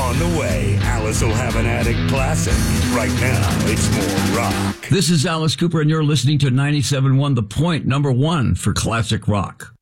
On the way, Alice will have an attic classic. Right now, it's more rock. This is Alice Cooper, and you're listening to 97.1 The Point, number one for classic rock.